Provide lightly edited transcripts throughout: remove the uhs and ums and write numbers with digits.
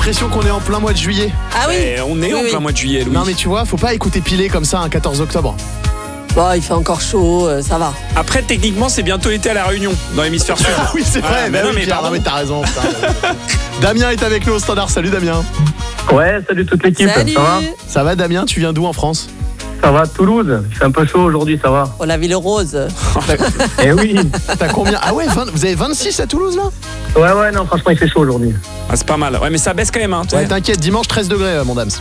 l'impression qu'on est en plein mois de juillet. Ah oui. On est en plein mois de juillet, Louis. Non mais tu vois, faut pas écouter Pilé comme ça un 14 octobre. Bon, il fait encore chaud, ça va. Après, techniquement, c'est bientôt été à La Réunion, dans l'hémisphère sud. Oui, c'est vrai. mais non, mais Pierre, pardon. non, mais t'as raison. Damien est avec nous au standard. Salut Damien. Ouais, salut toute l'équipe. Salut. Ça va Damien, tu viens d'où en France? Ça va, Toulouse. Il fait un peu chaud aujourd'hui, ça va. Oh, la ville rose. Eh oui. T'as combien? Ah ouais, vous avez 26 à Toulouse là? Ouais, non, franchement, il fait chaud aujourd'hui. Ah, c'est pas mal. Ouais, mais ça baisse quand même. Hein, Ouais, t'inquiète, dimanche 13 degrés mon dame.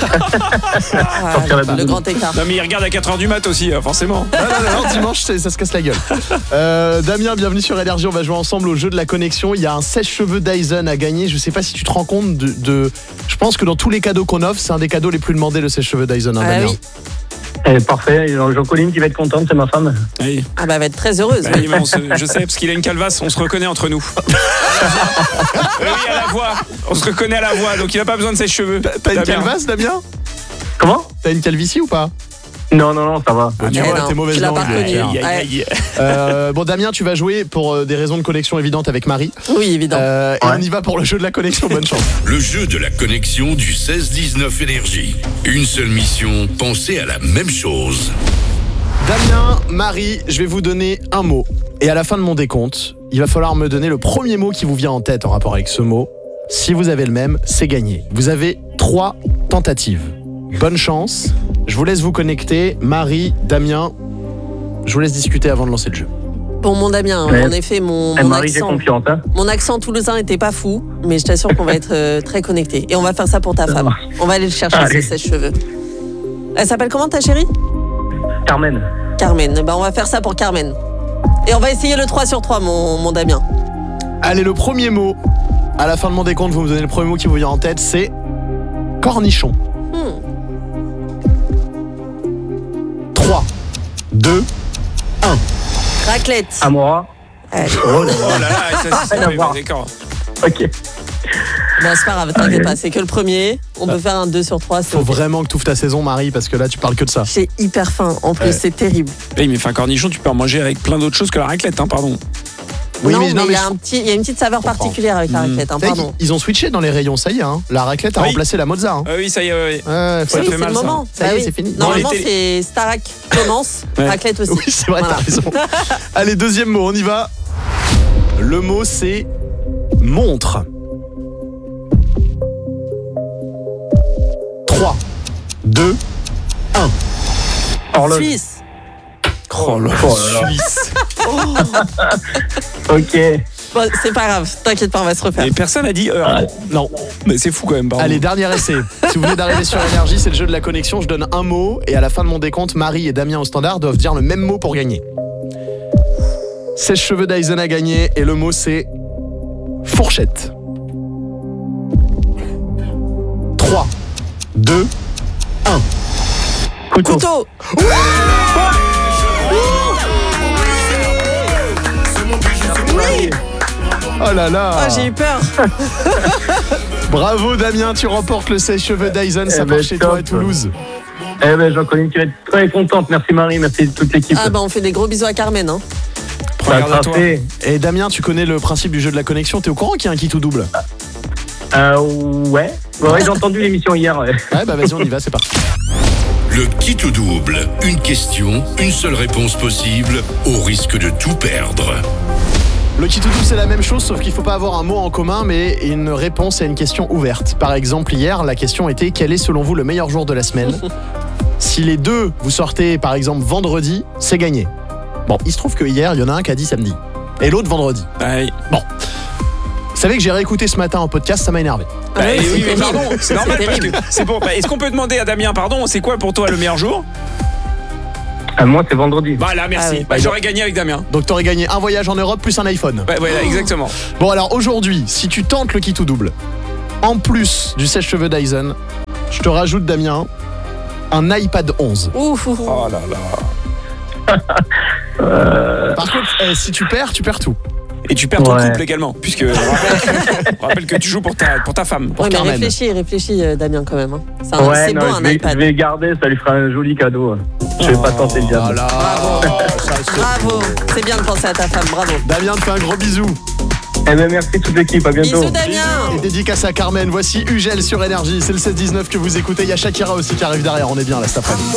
Ah, le grand écart. Non, mais il regarde à 4h du mat aussi, forcément. Non, dimanche ça se casse la gueule. Damien, bienvenue sur Énergie, on va jouer ensemble au jeu de la connexion. Il y a un sèche-cheveux Dyson à gagner. Je sais pas si tu te rends compte de... Je pense que dans tous les cadeaux qu'on offre, c'est un des cadeaux les plus demandés, le sèche-cheveux Dyson, hein, Damien. Oui. Parfait. Jean-Colline qui va être contente, c'est ma femme. Oui. Ah bah, elle va être très heureuse. Bah, oui, mais je sais, parce qu'il a une calvasse, on se reconnaît entre nous. Oui, à la voix. On se reconnaît à la voix, donc il n'a pas besoin de ses cheveux. T'as une calvasse, Damien? Comment? T'as une calvitie ou pas? Non, ça va. Tu vois, t'es mauvaise tu l'as langue. pas reconnu. Aïe, aïe, aïe. Bon, Damien, tu vas jouer pour des raisons de connexion évidentes avec Marie. Oui, évident. Et on y va pour le jeu de la connexion. Bonne chance. Le jeu de la connexion du 16-19 Énergie. Une seule mission, pensez à la même chose. Damien, Marie, je vais vous donner un mot. Et à la fin de mon décompte, il va falloir me donner le premier mot qui vous vient en tête en rapport avec ce mot. Si vous avez le même, c'est gagné. Vous avez 3 tentatives. Bonne chance. Je vous laisse vous connecter. Marie, Damien, je vous laisse discuter avant de lancer le jeu. Bon, mon Damien, Ouais. en effet, mon Marie, j'ai accent, confiance. Hein. mon accent toulousain était pas fou, mais je t'assure qu'on va être très connectés. Et on va faire ça pour ta femme. marche. On va aller le chercher, Allez. ce sèche-cheveux. Elle s'appelle comment, ta chérie? Carmen. Carmen. On va faire ça pour Carmen. Et on va essayer le 3 sur 3, mon Damien. Allez, le premier mot. À la fin de mon décompte, vous me donnez le premier mot qui vous vient en tête, c'est cornichon. 3, 2, 1. Raclette. Amora. Allez. Oh là Oh là là, ça, Rien à voir. d'accord. Ok. Bon, c'est pas grave, t'inquiète pas, c'est que le premier. On peut faire un 2 sur 3. Faut vraiment que tu ouvres ta saison, Marie, parce que là, tu parles que de ça. J'ai hyper faim. En plus, Ouais. c'est terrible. Oui, mais un cornichon, tu peux en manger avec plein d'autres choses que la raclette, hein, pardon. Oui, non, mais- mais non, il mais y a je- il y a une petite saveur particulière avec la raclette, hein, Vous savez pardon. qu'ils- Ils ont switché dans les rayons, ça y est. Hein. La raclette a Oui. remplacé la mozza. Hein. Oui, ça y est, ouais. Ouais, faut Oui, être- fait c'est le mal, ça. moment. Ça y est, Bah oui. c'est fini. Normalement, Non, c'est Starac commence, Ouais. raclette aussi. Oui, c'est vrai, Voilà. t'as raison. Allez, deuxième mot, on y va. Le mot, c'est montre. 3, 2, 1. Horloge. Suisse. Oh là, Oh là là. Suisse. Ok. Bon, c'est pas grave, t'inquiète pas, on va se refaire. Et personne n'a dit heure. Non. Mais c'est fou quand même, pardon. Allez, dernier essai. Si vous venez d'arriver sur Énergie, c'est le jeu de la connexion. Je donne un mot et à la fin de mon décompte, Marie et Damien au standard doivent dire le même mot pour gagner. Sèche-cheveux Dyson a gagné et le mot c'est fourchette. 3, 2, 1. Couteau. Oh là là. Ah, j'ai eu peur. Bravo Damien, tu remportes le sèche-cheveux Dyson, ça Eh ben, part chez toi à top. Toulouse. Eh ben, Jean-Colline qui va être très contente. Merci Marie, merci toute l'équipe. Ah, bah, on fait des gros bisous à Carmen. Hein. Ça Regarde à sera toi. fait. Et Damien, tu connais le principe du jeu de la connexion, t'es au courant qu'il y a un kit ou double? Ouais. Ouais, j'ai entendu l'émission hier. Ouais. Ouais, bah vas-y, on y va, c'est parti. Le kit ou double. Une question, une seule réponse possible, au risque de tout perdre. Le kit ou double, c'est la même chose, sauf qu'il faut pas avoir un mot en commun, mais une réponse à une question ouverte. Par exemple, hier, la question était quel est selon vous le meilleur jour de la semaine? Si les deux, vous sortez par exemple vendredi, c'est gagné. Bon, il se trouve que hier, il y en a un qui a dit samedi, et l'autre vendredi. Ouais. Vous savez que j'ai réécouté ce matin en podcast, ça m'a énervé. Ah ouais, c'est oui, mais terrible. pardon, c'est normal parce que terrible. c'est bon. Est-ce qu'on peut demander à Damien, pardon, c'est quoi pour toi le meilleur jour? Moi, c'est vendredi. Voilà, merci. Ah oui. Bah, j'aurais gagné avec Damien. Donc t'aurais gagné un voyage en Europe plus un iPhone. Ouais, voilà, exactement. Bon alors aujourd'hui, si tu tentes le kit ou double, en plus du sèche-cheveux Dyson, je te rajoute Damien, un iPad 11. Ouf, ouf. Oh là là. Par contre, si tu perds tout. Et tu perds ton Ouais. couple également, puisque on rappelle que tu joues pour ta femme. Pour Ouais, mais Carmen. réfléchis, Damien, quand même. Hein. Ouais, C'est non, bon, je un vais, iPad. je vais garder, ça lui fera un joli cadeau. Je vais pas tenter le diable. Voilà. Bravo, c'est bien de penser à ta femme, bravo. Damien te fait un gros bisou. Eh ben, merci toute l'équipe, à bientôt. Bisous Damien. Et dédicace à Carmen, voici Ugel sur Énergie. C'est le 16-19 que vous écoutez. Il y a Shakira aussi qui arrive derrière. On est bien là cet après-midi.